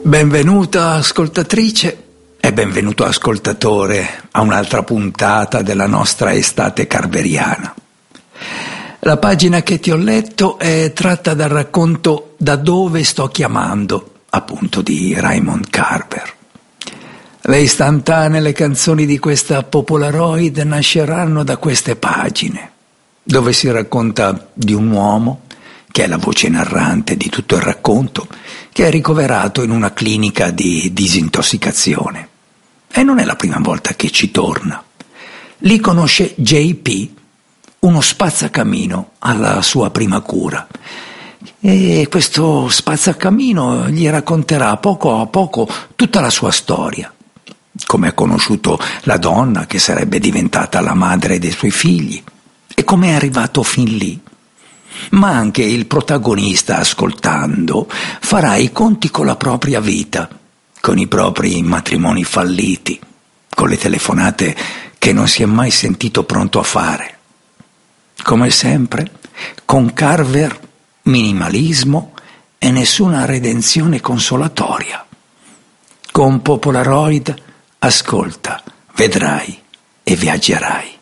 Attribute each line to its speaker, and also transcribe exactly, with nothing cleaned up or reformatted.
Speaker 1: Benvenuta ascoltatrice e benvenuto ascoltatore a un'altra puntata della nostra estate carveriana. La pagina che ti ho letto è tratta dal racconto Da dove sto chiamando, appunto di Raymond Carver. Le istantanee, le canzoni di questa Popolaroid nasceranno da queste pagine, dove si racconta di un uomo che è la voce narrante di tutto il racconto, che è ricoverato in una clinica di disintossicazione. E non è la prima volta che ci torna. Lì conosce J P, uno spazzacamino alla sua prima cura. E questo spazzacamino gli racconterà poco a poco tutta la sua storia. Come ha conosciuto la donna che sarebbe diventata la madre dei suoi figli e come è arrivato fin lì. Ma anche il protagonista, ascoltando, farà i conti con la propria vita, con i propri matrimoni falliti, con le telefonate che non si è mai sentito pronto a fare. Come sempre, con Carver, minimalismo e nessuna redenzione consolatoria. Con Popolaroid, ascolta, vedrai e viaggerai.